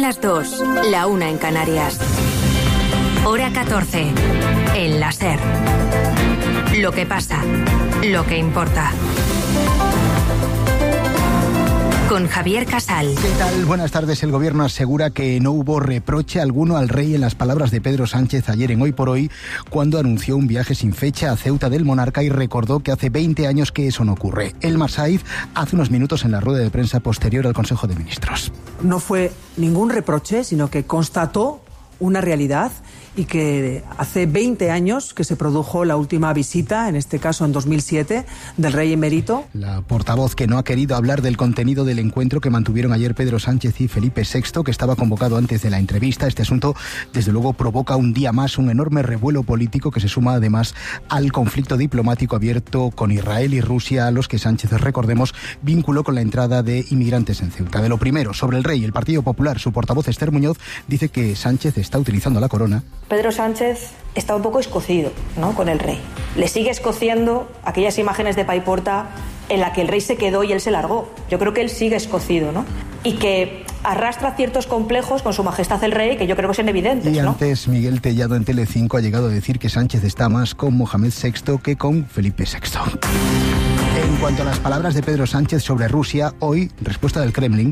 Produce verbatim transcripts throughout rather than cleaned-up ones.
las dos, la una en Canarias. Hora catorce, en la SER. Lo que pasa, lo que importa. Con Javier Casal. ¿Qué tal? Buenas tardes. El gobierno asegura que no hubo reproche alguno al rey en las palabras de Pedro Sánchez ayer en Hoy por Hoy, cuando anunció un viaje sin fecha a Ceuta del monarca y recordó que hace veinte años que eso no ocurre. Elmar Saíz hace unos minutos en la rueda de prensa posterior al Consejo de Ministros. No fue ningún reproche, sino que constató una realidad y que hace veinte años que se produjo la última visita, en este caso en dos mil siete, del rey emérito. La portavoz que no ha querido hablar del contenido del encuentro que mantuvieron ayer Pedro Sánchez y Felipe sexto, que estaba convocado antes de la entrevista. Este asunto, desde luego, provoca un día más un enorme revuelo político que se suma además al conflicto diplomático abierto con Israel y Rusia, a los que Sánchez, recordemos, vinculó con la entrada de inmigrantes en Ceuta. De lo primero, sobre el rey, el Partido Popular, su portavoz Esther Muñoz dice que Sánchez está utilizando la corona. Pedro Sánchez está un poco escocido, ¿no?, con el rey. Le sigue escociendo aquellas imágenes de Paiporta en la que el rey se quedó y él se largó. Yo creo que él sigue escocido, ¿no? Y que arrastra ciertos complejos con su majestad el rey, que yo creo que son evidentes, y ¿no? Antes, Miguel Tellado en Telecinco ha llegado a decir que Sánchez está más con Mohamed sexto que con Felipe sexto. En cuanto a las palabras de Pedro Sánchez sobre Rusia, hoy, respuesta del Kremlin.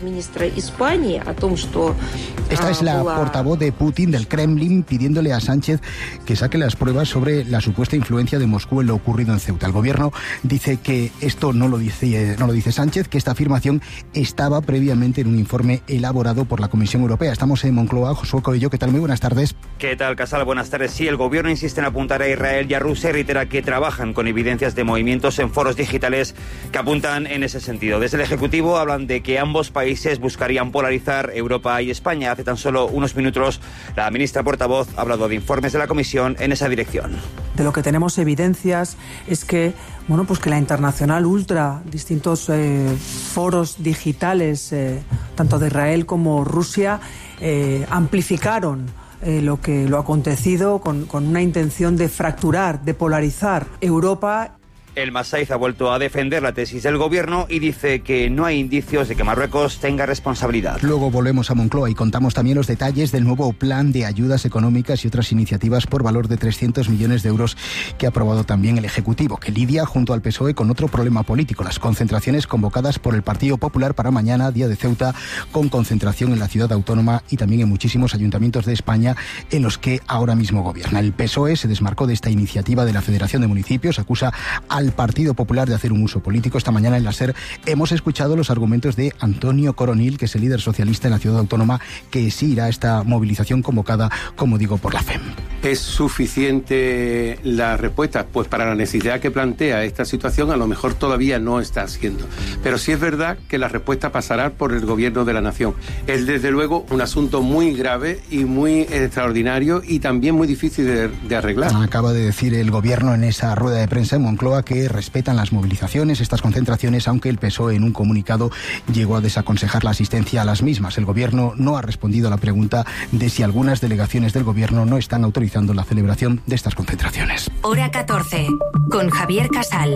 Esta es la portavoz de Putin del Kremlin pidiéndole a Sánchez que saque las pruebas sobre la supuesta influencia de Moscú en lo ocurrido en Ceuta. El gobierno dice que esto no lo dice, no lo dice Sánchez, que esta afirmación estaba previamente en un informe elaborado por la Comisión Europea. Estamos en Moncloa. Josué Coello, ¿qué tal? Muy buenas tardes. ¿Qué tal, Casal? Buenas tardes. Sí, el gobierno insiste en apuntar a Israel y a Rusia y reitera que trabajan con evidencias de movimientos en foros digitales que apuntan en ese sentido. Desde el Ejecutivo hablan de que ambos países buscarían polarizar Europa y España. Hace tan solo unos minutos la ministra portavoz ha hablado de informes de la Comisión en esa dirección. De lo que tenemos evidencias es que, bueno, pues que la Internacional Ultra, distintos eh, foros digitales, eh, tanto de Israel como Rusia, eh, amplificaron Eh, lo que lo acontecido con, con una intención de fracturar, de polarizar Europa. El Masaiz ha vuelto a defender la tesis del gobierno y dice que no hay indicios de que Marruecos tenga responsabilidad. Luego volvemos a Moncloa y contamos también los detalles del nuevo plan de ayudas económicas y otras iniciativas por valor de trescientos millones de euros que ha aprobado también el Ejecutivo, que lidia junto al P S O E con otro problema político, las concentraciones convocadas por el Partido Popular para mañana, Día de Ceuta, con concentración en la ciudad autónoma y también en muchísimos ayuntamientos de España en los que ahora mismo gobierna. El P S O E se desmarcó de esta iniciativa de la Federación de Municipios, acusa al Partido Popular de hacer un uso político. Esta mañana en la SER hemos escuchado los argumentos de Antonio Coronil, que es el líder socialista en la ciudad autónoma, que sí irá a esta movilización convocada, como digo, por la F E M. ¿Es suficiente la respuesta? Pues para la necesidad que plantea esta situación a lo mejor todavía no está siendo. Pero sí es verdad que la respuesta pasará por el gobierno de la nación. Es desde luego un asunto muy grave y muy extraordinario y también muy difícil de, de arreglar. Acaba de decir el gobierno en esa rueda de prensa en Moncloa que respetan las movilizaciones, estas concentraciones, aunque el P S O E en un comunicado llegó a desaconsejar la asistencia a las mismas. El gobierno no ha respondido a la pregunta de si algunas delegaciones del gobierno no están autorizando la celebración de estas concentraciones. Hora catorce, con Javier Casal.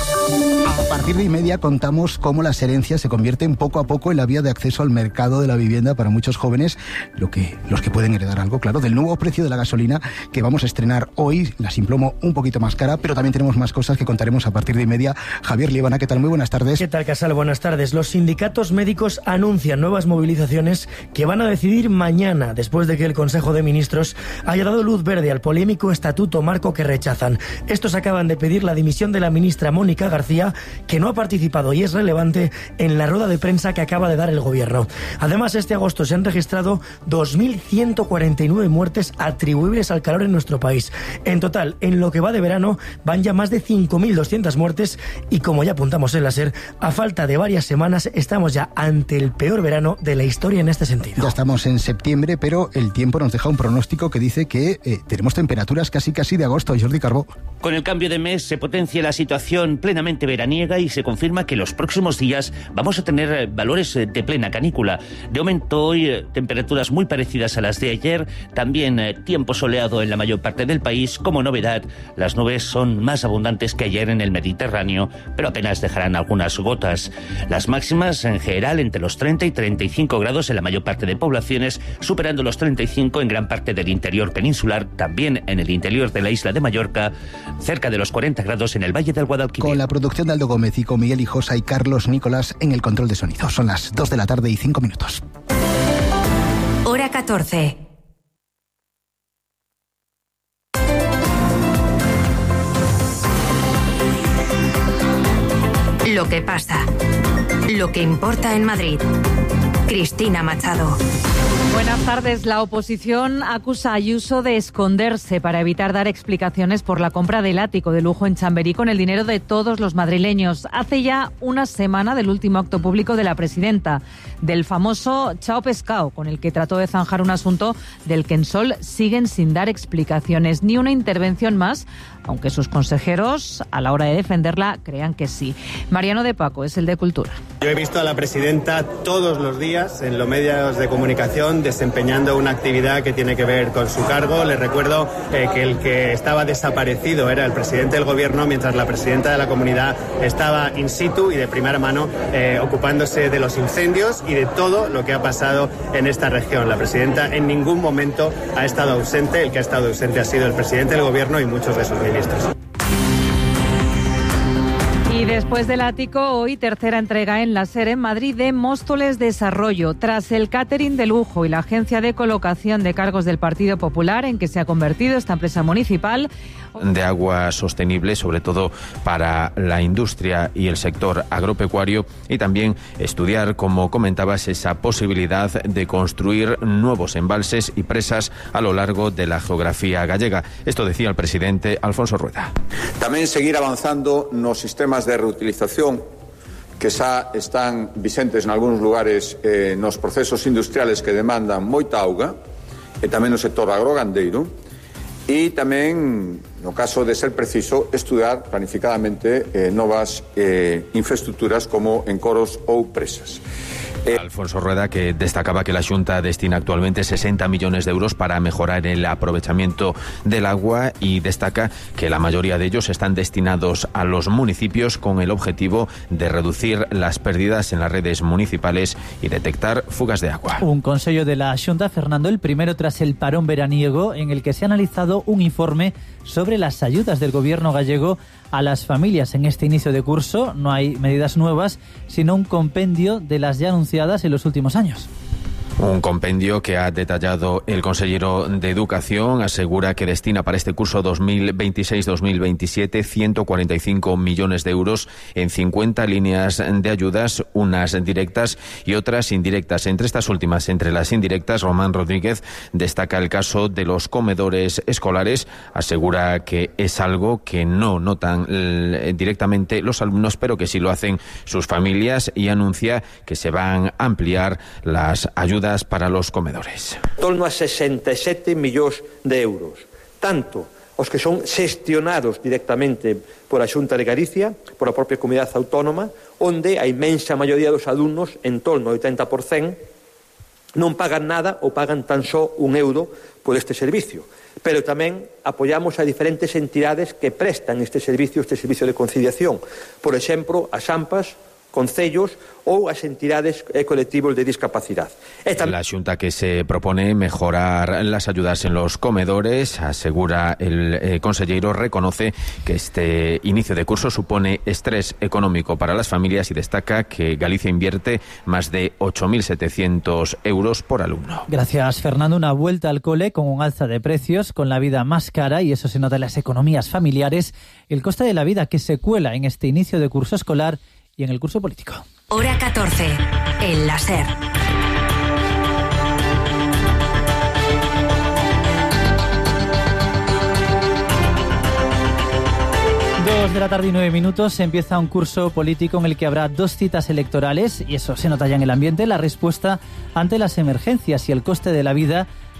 A partir de y media contamos cómo las herencias se convierten poco a poco en la vía de acceso al mercado de la vivienda para muchos jóvenes, lo que, los que pueden heredar algo, claro, del nuevo precio de la gasolina que vamos a estrenar hoy, la sin plomo un poquito más cara, pero también tenemos más cosas que contaremos a partir de y media. Javier Líbana, ¿qué tal? Muy buenas tardes. ¿Qué tal, Casal? Buenas tardes. Los sindicatos médicos anuncian nuevas movilizaciones que van a decidir mañana, después de que el Consejo de Ministros haya dado luz verde al polémico estatuto marco que rechazan. Estos acaban de pedir la dimisión de la ministra Mónica García, que no ha participado y es relevante en la rueda de prensa que acaba de dar el gobierno. Además, este agosto se han registrado dos mil ciento cuarenta y nueve muertes atribuibles al calor en nuestro país. En total, en lo que va de verano, van ya más de cinco mil doscientas muertes y, como ya apuntamos en la SER, a falta de varias semanas estamos ya ante el peor verano de la historia en este sentido. Ya estamos en septiembre, pero el tiempo nos deja un pronóstico que dice que eh, tenemos temperaturas casi casi de agosto. Jordi Carbó. Con el cambio de mes se potencia la situación plenamente veraniega y se confirma que los próximos días vamos a tener valores de plena canícula. De momento hoy temperaturas muy parecidas a las de ayer, también tiempo soleado en la mayor parte del país. Como novedad, las nubes son más abundantes que ayer en el Mediterráneo, pero apenas dejarán algunas gotas. Las máximas en general entre los treinta y treinta y cinco grados en la mayor parte de poblaciones, superando los treinta y cinco en gran parte del interior peninsular, también en el interior de la isla de Mallorca, cerca de los cuarenta grados en el Valle del Guadalquivir. Con la producción de Aldo Gómez y con Miguel Hijosa y Carlos Nicolás en el control de sonido. Son las dos de la tarde y cinco minutos. Hora catorce. Lo que pasa. Lo que importa en Madrid. Cristina Machado. Buenas tardes. La oposición acusa a Ayuso de esconderse para evitar dar explicaciones por la compra del ático de lujo en Chamberí con el dinero de todos los madrileños. Hace ya una semana del último acto público de la presidenta, del famoso Chao Pescao, con el que trató de zanjar un asunto del que en Sol siguen sin dar explicaciones. Ni una intervención más, aunque sus consejeros, a la hora de defenderla, crean que sí. Mariano de Paco es el de Cultura. Yo he visto a la presidenta todos los días en los medios de comunicación desempeñando una actividad que tiene que ver con su cargo. Les recuerdo eh, que el que estaba desaparecido era el presidente del gobierno, mientras la presidenta de la comunidad estaba in situ y de primera mano eh, ocupándose de los incendios y de todo lo que ha pasado en esta región. La presidenta en ningún momento ha estado ausente. El que ha estado ausente ha sido el presidente del gobierno y muchos de sus ministros. Y después del ático, hoy tercera entrega en la SER en Madrid de Móstoles Desarrollo. Tras el catering de lujo y la agencia de colocación de cargos del Partido Popular en que se ha convertido esta empresa municipal. De agua sostenible, sobre todo para la industria y el sector agropecuario, y también estudiar, como comentabas, esa posibilidad de construir nuevos embalses y presas a lo largo de la geografía gallega. Esto decía el presidente Alfonso Rueda. Tamén seguir avanzando nos sistemas de reutilización que xa están vicentes en algúns lugares eh, nos procesos industriales que demandan moita auga, e tamén no sector agrogandeiro, e tamén, no caso de ser preciso, estudar planificadamente eh, novas eh, infraestructuras como encoros ou presas. Eh... Alfonso Rueda, que destacaba que la Xunta destina actualmente sesenta millones de euros para mejorar el aprovechamiento del agua, y destaca que la mayoría de ellos están destinados a los municipios con el objetivo de reducir las pérdidas en las redes municipales y detectar fugas de agua. Un consello de la Xunta, Fernando, el primero tras el parón veraniego, en el que se ha analizado un informe sobre las ayudas del gobierno gallego a las familias en este inicio de curso. No hay medidas nuevas, sino un compendio de las ya anunciadas en los últimos años. Un compendio que ha detallado el consejero de Educación. Asegura que destina para este curso dos mil veintiséis dos mil veintisiete ciento cuarenta y cinco millones de euros en cincuenta líneas de ayudas, unas directas y otras indirectas. Entre estas últimas, entre las indirectas, Román Rodríguez destaca el caso de los comedores escolares. Asegura que es algo que no notan directamente los alumnos, pero que sí lo hacen sus familias, y anuncia que se van a ampliar las ayudas para los comedores. Torno a sesenta e sete millóns de euros, tanto os que son xestionados directamente por a Xunta de Galicia, por a propia comunidade autónoma, onde a inmensa maioría dos alumnos, en torno ao oitenta por cento, non pagan nada ou pagan tan só un euro por este servicio. Pero tamén apoiamos a diferentes entidades que prestan este servicio, este servicio de conciliación. Por exemplo, as AMPAs, concellos ou as entidades e colectivos de discapacidad. La Xunta que se propone mejorar las ayudas en los comedores. Asegura el eh, consellero, reconoce que este inicio de curso supone estrés económico para las familias, y destaca que Galicia invierte más de ocho mil setecientos euros por alumno. Gracias, Fernando. Una vuelta al cole con un alza de precios, con la vida más cara, y eso se nota en las economías familiares. El coste de la vida que se cuela en este inicio de curso escolar y en el curso político. Hora catorce, en la SER. Dos de la tarde y nueve minutos. Empieza un curso político en el que habrá dos citas electorales, y eso se nota ya en el ambiente. La respuesta ante las emergencias y el coste de la vida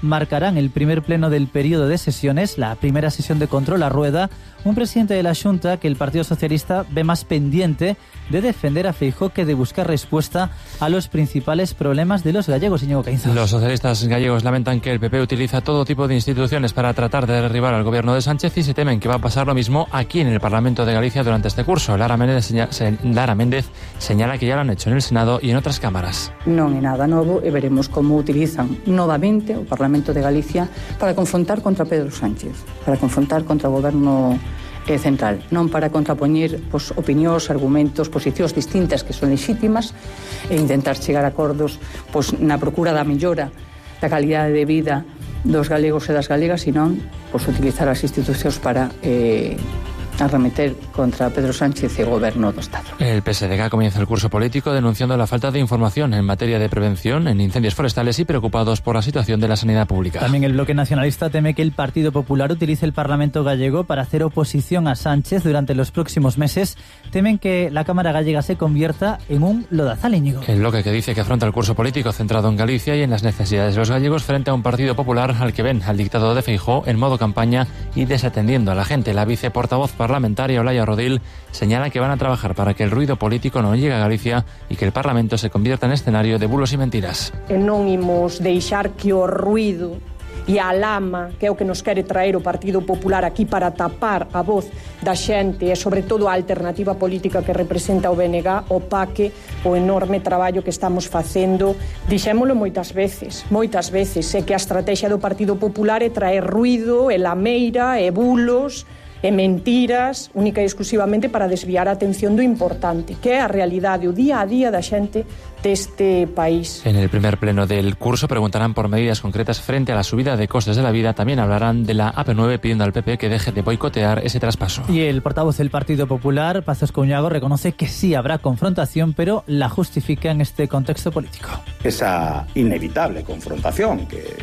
marcarán el primer pleno del periodo de sesiones, la primera sesión de control a rueda, un presidente de la Xunta que el Partido Socialista ve más pendiente de defender a Feijóo que de buscar respuesta a los principales problemas de los gallegos. Íñigo Caínzos. Los socialistas gallegos lamentan que el P P utiliza todo tipo de instituciones para tratar de derribar al gobierno de Sánchez y se temen que va a pasar lo mismo aquí en el Parlamento de Galicia durante este curso. Lara Méndez, señala, Lara Méndez señala que ya lo han hecho en el Senado y en otras cámaras. Non é nada novo e veremos como utilizan novamente o Parlamento de Galicia para confrontar contra Pedro Sánchez, para confrontar contra o goberno eh, central, non para contrapoñer pues, opinións, argumentos, posicións distintas que son lexítimas e intentar chegar a acordos pues, na procura da mellora da calidade de vida dos galegos e das galegas, senón pues, utilizar as institucións para eh, arremeter contra Pedro Sánchez y el gobierno do Estado. El P S D G comienza el curso político denunciando la falta de información en materia de prevención en incendios forestales y preocupados por la situación de la sanidad pública. También el bloque nacionalista teme que el Partido Popular utilice el Parlamento gallego para hacer oposición a Sánchez durante los próximos meses. Temen que la Cámara gallega se convierta en un lodazal, Íñigo. El bloque que dice que afronta el curso político centrado en Galicia y en las necesidades de los gallegos frente a un Partido Popular al que ven al dictado de Feijóo en modo campaña y desatendiendo a la gente. La viceportavoz parlamentaria Olaya Rodil señala que van a trabajar para que el ruido político no llegue a Galicia y que el Parlamento se convierta en escenario de bulos y mentiras. E non imos deixar que o ruido e a lama, que é o que nos quere traer o Partido Popular aquí para tapar a voz da xente e sobre todo a alternativa política que representa o B N G, opaque o enorme traballo que estamos facendo. Dixémolo moitas veces, moitas veces, é que a estrategia do Partido Popular é traer ruido, e lameira, e bulos, e mentiras, única e exclusivamente para desviar a atención do importante, que é a realidade, o día a día da xente deste país. En el primer pleno del curso preguntarán por medidas concretas frente a la subida de costes de la vida. También hablarán de la A P nueve pidiendo al P P que deje de boicotear ese traspaso. Y el portavoz del Partido Popular, Pazos Couñago, reconoce que sí habrá confrontación, pero la justifica en este contexto político. Esa inevitable confrontación, que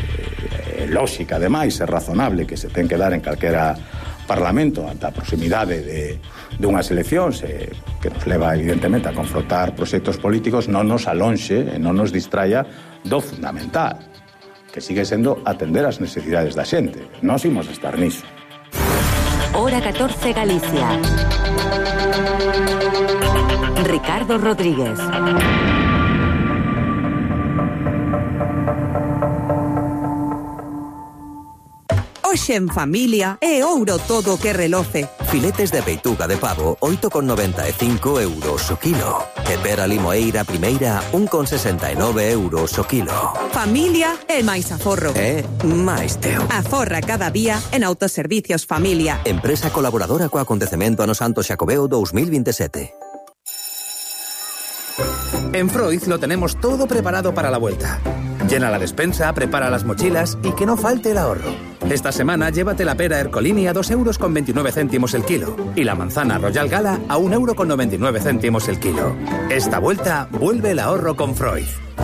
é lógica ademais, é razonable que se ten que dar en calquera Parlamento ante a proximidade de, de unhas eleccións eh, que nos leva evidentemente a confrontar proxectos políticos, non nos alonxe e non nos distraia do fundamental, que sigue sendo atender as necesidades da xente. Nós imos estar niso. Hora catorce Galicia. Ricardo Rodríguez. Hoxe en familia é ouro todo que reloce. Filetes de peituga de pavo, oito con noventa e cinco euros o kilo. E pera limoeira primeira, un con sesenta e nove euros o kilo. Familia é máis aforro. É máis teu. Aforra cada día en Autoservicios Familia. Empresa colaboradora co acontecemento Ano Santo Xacobeo dos mil veintisiete. En Freud lo tenemos todo preparado para la vuelta. Llena la despensa, prepara las mochilas y que no falte el ahorro. Esta semana llévate la pera Ercolini a dos euros con veintinueve céntimos el kilo y la manzana Royal Gala a un euro con noventa y nueve céntimos el kilo. Esta vuelta vuelve el ahorro con Freud.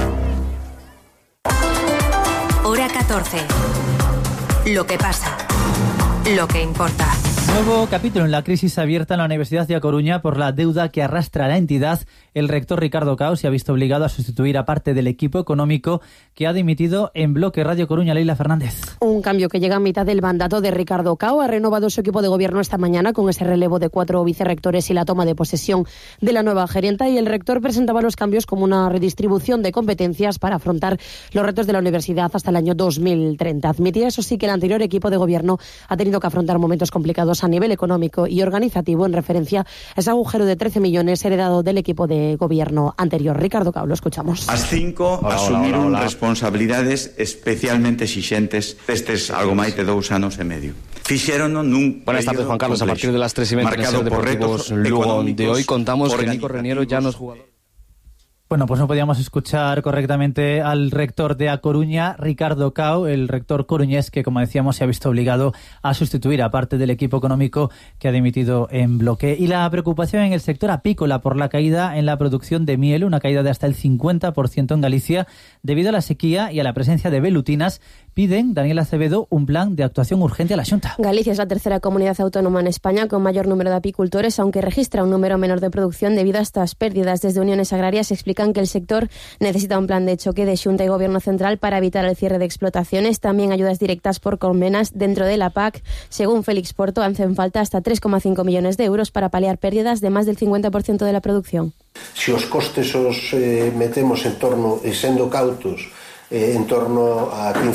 Hora catorce. Lo que pasa. Lo que importa. Nuevo capítulo en la crisis abierta en la Universidad de A Coruña por la deuda que arrastra la entidad. El rector Ricardo Cao se ha visto obligado a sustituir a parte del equipo económico que ha dimitido en bloque. Radio Coruña, Leila Fernández. Un cambio que llega a mitad del mandato de Ricardo Cao. Ha renovado su equipo de gobierno esta mañana con ese relevo de cuatro vicerrectores y la toma de posesión de la nueva gerenta. Y el rector presentaba los cambios como una redistribución de competencias para afrontar los retos de la universidad hasta el año dos mil treinta. Admitía, eso sí, que el anterior equipo de gobierno ha tenido que afrontar momentos complicados a nivel económico y organizativo en referencia a ese agujero de trece millones heredado del equipo de gobierno anterior. Ricardo Cao, lo escuchamos. As cinco hola, asumiron hola, hola, hola. responsabilidades especialmente exixentes destes algo máis de dous anos e medio. Fixérono nun Buenas tardes, Juan Carlos. A partir de las tres y veinte en el Ser Deportivos Lugo de hoy contamos que Nico Reniero ya no es jugador. Bueno, pues no podíamos escuchar correctamente al rector de A Coruña, Ricardo Cao, el rector coruñés que, como decíamos, se ha visto obligado a sustituir a parte del equipo económico que ha dimitido en bloque. Y la preocupación en el sector apícola por la caída en la producción de miel, una caída de hasta el cincuenta por ciento en Galicia, debido a la sequía y a la presencia de velutinas Piden, Daniel Acevedo, un plan de actuación urgente a la Xunta. Galicia es la tercera comunidad autónoma en España con mayor número de apicultores, aunque registra un número menor de producción debido a estas pérdidas. Desde Uniones Agrarias explican que el sector necesita un plan de choque de Xunta y Gobierno Central para evitar el cierre de explotaciones, también ayudas directas por colmenas dentro de la P A C. Según Félix Porto, hacen falta hasta tres coma cinco millones de euros para paliar pérdidas de más del cincuenta por ciento de la producción. Si os costes os eh, metemos en torno, e sendo cautos, eh, en torno a quince